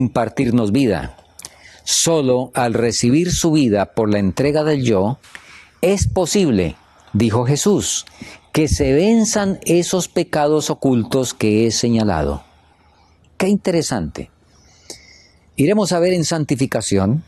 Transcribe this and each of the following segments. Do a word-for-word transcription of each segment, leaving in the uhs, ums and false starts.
impartirnos vida. Solo al recibir su vida por la entrega del yo, es posible, dijo Jesús, que se venzan esos pecados ocultos que he señalado. ¡Qué interesante! Iremos a ver en santificación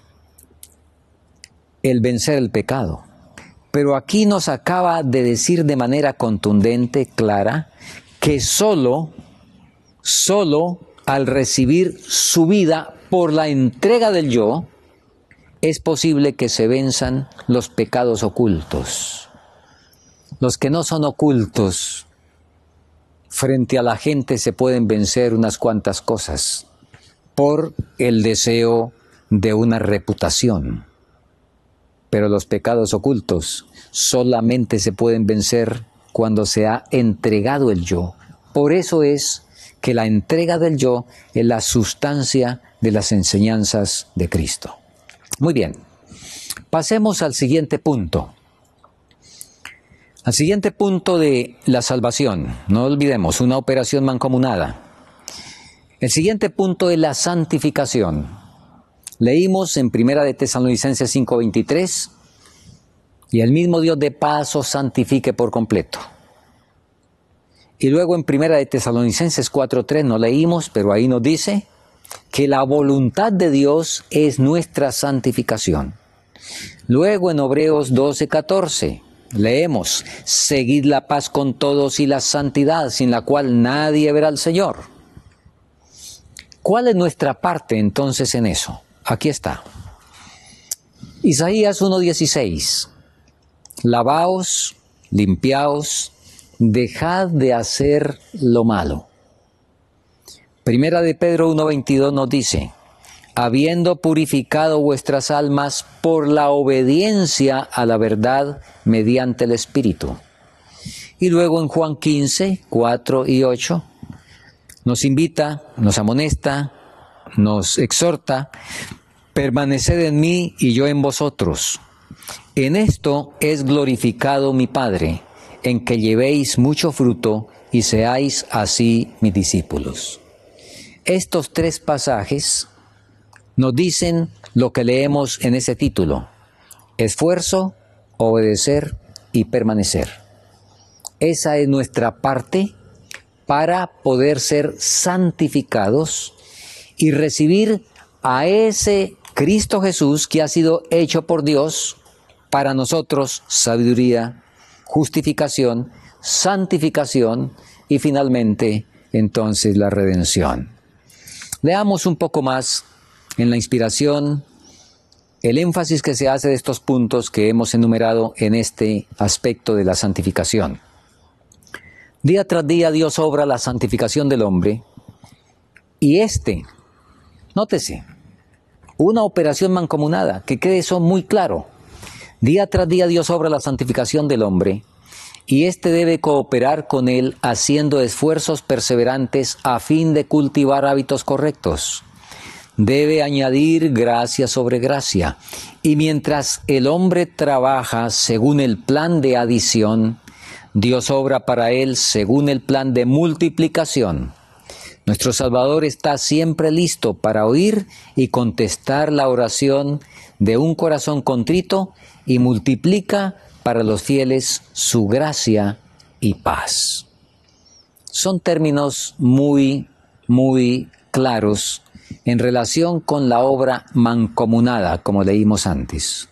el vencer el pecado. Pero aquí nos acaba de decir de manera contundente, clara, que solo, solo al recibir su vida por la entrega del yo, es posible que se venzan los pecados ocultos. Los que no son ocultos, frente a la gente se pueden vencer unas cuantas cosas por el deseo de una reputación. Pero los pecados ocultos solamente se pueden vencer cuando se ha entregado el yo. Por eso es que la entrega del yo es la sustancia de las enseñanzas de Cristo. Muy bien, pasemos al siguiente punto. Al siguiente punto de la salvación. No olvidemos, una operación mancomunada. El siguiente punto es la santificación. Leímos en Primera de Tesalonicenses cinco veintitrés, y el mismo Dios de paz os santifique por completo. Y luego en Primera de Tesalonicenses cuatro tres no leímos, pero ahí nos dice que la voluntad de Dios es nuestra santificación. Luego en Hebreos doce catorce leemos, seguid la paz con todos y la santidad, sin la cual nadie verá al Señor. ¿Cuál es nuestra parte entonces en eso? Aquí está. Isaías uno dieciséis. Lavaos, limpiaos, dejad de hacer lo malo. Primera de Pedro uno veintidós nos dice, habiendo purificado vuestras almas por la obediencia a la verdad mediante el Espíritu. Y luego en Juan quince, cuatro y ocho, nos invita, nos amonesta, nos exhorta, permaneced en mí y yo en vosotros. En esto es glorificado mi Padre, en que llevéis mucho fruto y seáis así mis discípulos. Estos tres pasajes nos dicen lo que leemos en ese título: esfuerzo, obedecer y permanecer. Esa es nuestra parte para poder ser santificados y recibir a ese Cristo Jesús que ha sido hecho por Dios para nosotros sabiduría, justificación, santificación y finalmente entonces la redención. Leamos un poco más en la inspiración el énfasis que se hace de estos puntos que hemos enumerado en este aspecto de la santificación. Día tras día Dios obra la santificación del hombre y este, nótese, una operación mancomunada, que quede eso muy claro. Día tras día Dios obra la santificación del hombre y éste debe cooperar con él haciendo esfuerzos perseverantes a fin de cultivar hábitos correctos. Debe añadir gracia sobre gracia y mientras el hombre trabaja según el plan de adición, Dios obra para él según el plan de multiplicación. Nuestro Salvador está siempre listo para oír y contestar la oración de un corazón contrito y multiplica para los fieles su gracia y paz. Son términos muy, muy claros en relación con la obra mancomunada, como leímos antes.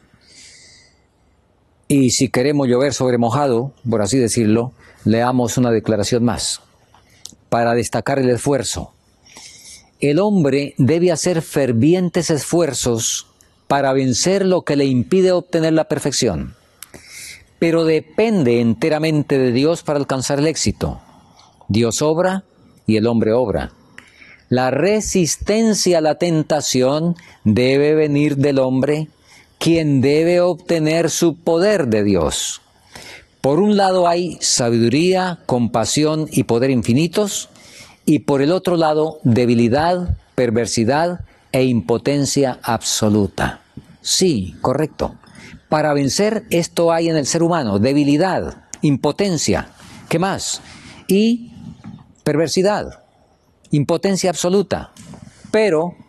Y si queremos llover sobre mojado, por así decirlo, leamos una declaración más, para destacar el esfuerzo. El hombre debe hacer fervientes esfuerzos para vencer lo que le impide obtener la perfección, pero depende enteramente de Dios para alcanzar el éxito. Dios obra y el hombre obra. La resistencia a la tentación debe venir del hombre, quien debe obtener su poder de Dios. Por un lado hay sabiduría, compasión y poder infinitos, y por el otro lado debilidad, perversidad e impotencia absoluta. Sí, correcto. Para vencer esto hay en el ser humano: debilidad, impotencia, ¿qué más? Y perversidad, impotencia absoluta. Pero